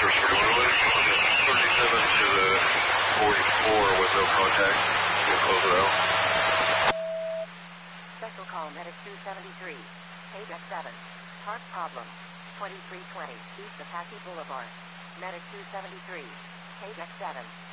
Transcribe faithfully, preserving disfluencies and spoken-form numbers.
thirty-seven to the forty-four with no contact. We'll close it out. Special call Medic two seventy-three. Page X seven. Heart problem. twenty-three twenty East Apache Boulevard. Medic two seventy-three. Page X seven.